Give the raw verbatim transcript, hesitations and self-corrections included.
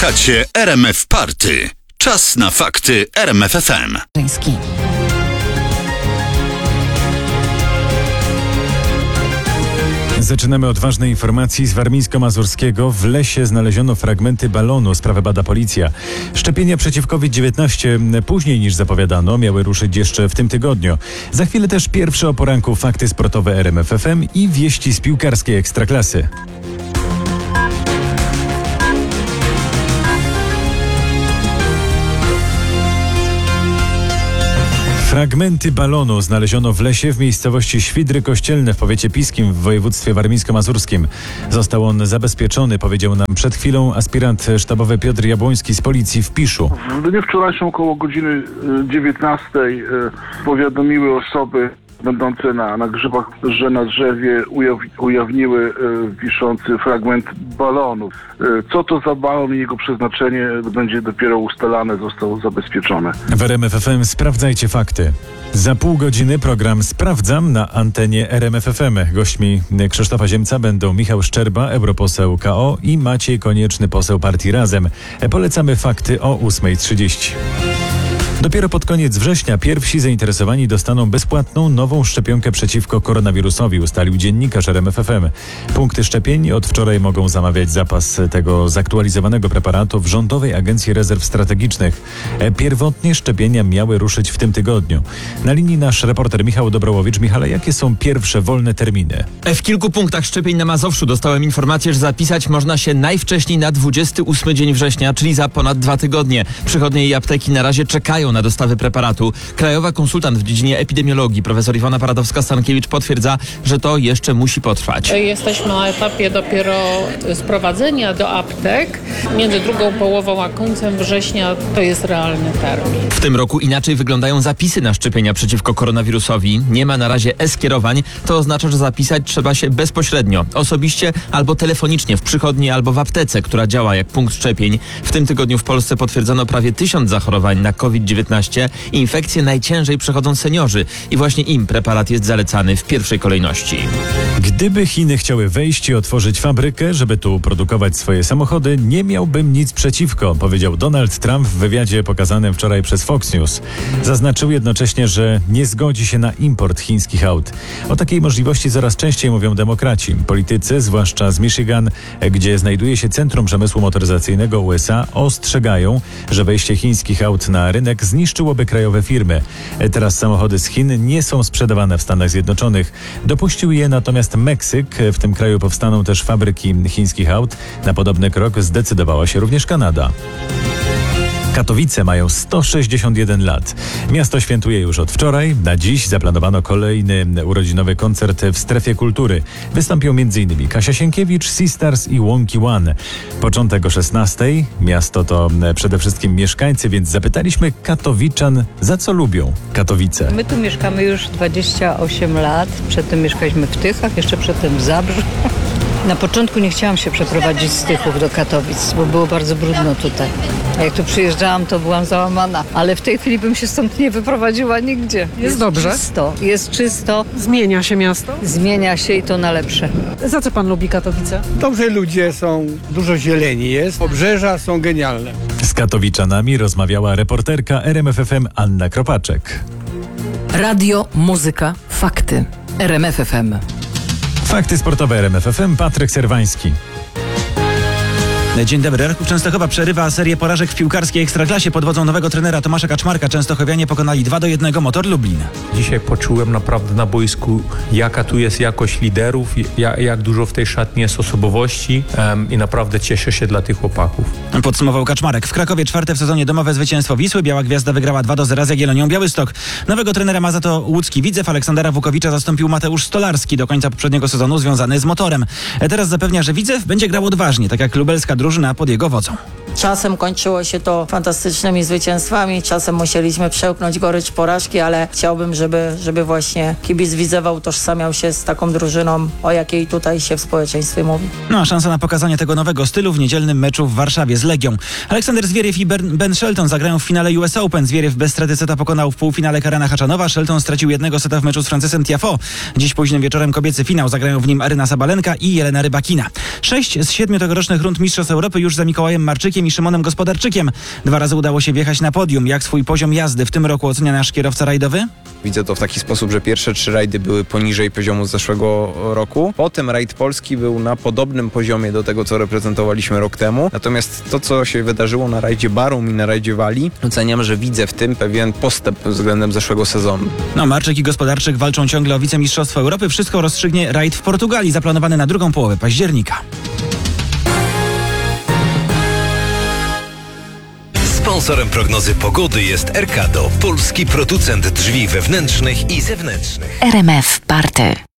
Słuchacie R M F Party. Czas na fakty R M F F M. Zaczynamy od ważnej informacji z warmińsko-mazurskiego. W lesie znaleziono fragmenty balonu. Sprawę bada policja. Szczepienia przeciw COVID dziewiętnaście później niż zapowiadano miały ruszyć jeszcze w tym tygodniu. Za chwilę też pierwsze o poranku fakty sportowe R M F F M i wieści z piłkarskiej Ekstraklasy. Fragmenty balonu znaleziono w lesie w miejscowości Świdry Kościelne w powiecie piskim w województwie warmińsko-mazurskim. Został on zabezpieczony, powiedział nam przed chwilą aspirant sztabowy Piotr Jabłoński z policji w Piszu. W dniu wczorajszym około godziny dziewiętnastej powiadomiły osoby będące na, na grzybach, że na drzewie ujaw- ujawniły e, wiszący fragment balonu. E, co to za balon i jego przeznaczenie będzie dopiero ustalane, zostało zabezpieczone. W R M F F M sprawdzajcie fakty. Za pół godziny program Sprawdzam na antenie R M F F M. Gośćmi Krzysztofa Ziemca będą Michał Szczerba, europoseł K O i Maciej Konieczny, poseł Partii Razem. Polecamy fakty o ósma trzydzieści. Dopiero pod koniec września pierwsi zainteresowani dostaną bezpłatną nową szczepionkę przeciwko koronawirusowi, ustalił dziennikarz R M F F M. Punkty szczepień od wczoraj mogą zamawiać zapas tego zaktualizowanego preparatu w Rządowej Agencji Rezerw Strategicznych. Pierwotnie szczepienia miały ruszyć w tym tygodniu. Na linii nasz reporter Michał Dobrołowicz. Michale, jakie są pierwsze wolne terminy? W kilku punktach szczepień na Mazowszu dostałem informację, że zapisać można się najwcześniej na dwudziesty ósmy dzień września, czyli za ponad dwa tygodnie. Przychodnie i apteki na razie czekają na dostawy preparatu. Krajowa konsultant w dziedzinie epidemiologii profesor Iwona Paradowska-Stankiewicz potwierdza, że to jeszcze musi potrwać. Jesteśmy na etapie dopiero sprowadzenia do aptek. Między drugą połową a końcem września to jest realny termin. W tym roku inaczej wyglądają zapisy na szczepienia przeciwko koronawirusowi. Nie ma na razie e-skierowań. To oznacza, że zapisać trzeba się bezpośrednio, osobiście albo telefonicznie w przychodni albo w aptece, która działa jak punkt szczepień. W tym tygodniu w Polsce potwierdzono prawie tysiąc zachorowań na COVID dziewiętnaście. Infekcje najciężej przechodzą seniorzy i właśnie im preparat jest zalecany w pierwszej kolejności. Gdyby Chiny chciały wejść i otworzyć fabrykę, żeby tu produkować swoje samochody, nie miałbym nic przeciwko, powiedział Donald Trump w wywiadzie pokazanym wczoraj przez Fox News. Zaznaczył jednocześnie, że nie zgodzi się na import chińskich aut. O takiej możliwości coraz częściej mówią demokraci. Politycy, zwłaszcza z Michigan, gdzie znajduje się Centrum Przemysłu Motoryzacyjnego U S A, ostrzegają, że wejście chińskich aut na rynek zniszczyłoby krajowe firmy. Teraz samochody z Chin nie są sprzedawane w Stanach Zjednoczonych. Dopuścił je natomiast Meksyk. W tym kraju powstaną też fabryki chińskich aut. Na podobny krok zdecydowała się również Kanada. Katowice mają sto sześćdziesiąt jeden lat. Miasto świętuje już od wczoraj. Na dziś zaplanowano kolejny urodzinowy koncert w Strefie Kultury. Wystąpią m.in. Kasia Sienkiewicz, Sisters i Wonky One. Początek o szesnastej. Miasto to przede wszystkim mieszkańcy, więc zapytaliśmy katowiczan, za co lubią Katowice. My tu mieszkamy już dwadzieścia osiem lat. Przedtem mieszkaliśmy w Tychach, jeszcze przedtem w Zabrzu. Na początku nie chciałam się przeprowadzić z Tychów do Katowic, bo było bardzo brudno tutaj. A jak tu przyjeżdżałam, to byłam załamana. Ale w tej chwili bym się stąd nie wyprowadziła nigdzie. Jest, jest dobrze? Czysto. Jest czysto. Zmienia się miasto? Zmienia się i to na lepsze. Za co pan lubi Katowice? Dobrze ludzie są, dużo zieleni jest, obrzeża są genialne. Z katowiczanami rozmawiała reporterka R M F F M Anna Kropaczek. Radio, muzyka, fakty. R M F F M. Fakty sportowe R M F F M, Patryk Serwański. Dzień dobry. Arków Częstochowa przerywa serię porażek w piłkarskiej Ekstraklasie. Pod wodzą nowego trenera Tomasza Kaczmarka częstochowianie pokonali dwa do jednego Motor Lublin. Dzisiaj poczułem naprawdę na boisku, jaka tu jest jakość liderów, jak, jak dużo w tej szatni jest osobowości um, i naprawdę cieszę się dla tych chłopaków. Podsumował Kaczmarek. W Krakowie czwarte w sezonie domowe zwycięstwo Wisły. Biała Gwiazda wygrała dwa do zera z Jagiellonią Białystok. Nowego trenera ma za to łódzki Widzew. Aleksandra Wukowicza zastąpił Mateusz Stolarski, do końca poprzedniego sezonu związany z Motorem. Teraz zapewnia, że Widzew będzie grał odważnie, tak jak lubelska drużyna pod jego wodzą. Czasem kończyło się to fantastycznymi zwycięstwami, czasem musieliśmy przełknąć gorycz porażki, ale chciałbym, żeby, żeby właśnie kibic Widzewa utożsamiał się z taką drużyną, o jakiej tutaj się w społeczeństwie mówi. No a szansa na pokazanie tego nowego stylu w niedzielnym meczu w Warszawie z Legią. Aleksander Zwieriew i Ben Shelton zagrają w finale U S Open. Zwieriew bez straty seta pokonał w półfinale Karena Haczanowa. Shelton stracił jednego seta w meczu z Francesem Tiafoe. Dziś późnym wieczorem kobiecy finał. Zagrają w nim Aryna Sabalenka i Jelena Rybakina. Sześć z siedmiu tegorocznych rund Mistrzostw Europy już za Mikołajem Marczykiem i i Szymonem Gospodarczykiem. Dwa razy udało się wjechać na podium. Jak swój poziom jazdy w tym roku ocenia nasz kierowca rajdowy? Widzę to w taki sposób, że pierwsze trzy rajdy były poniżej poziomu z zeszłego roku. Potem rajd polski był na podobnym poziomie do tego, co reprezentowaliśmy rok temu. Natomiast to, co się wydarzyło na rajdzie Barum i na rajdzie Walii, oceniam, że widzę w tym pewien postęp względem zeszłego sezonu. No, Marczek i Gospodarczyk walczą ciągle o wicemistrzostwo Europy. Wszystko rozstrzygnie rajd w Portugalii, zaplanowany na drugą połowę października. Sponsorem prognozy pogody jest Erkado, polski producent drzwi wewnętrznych i zewnętrznych. R M F Party.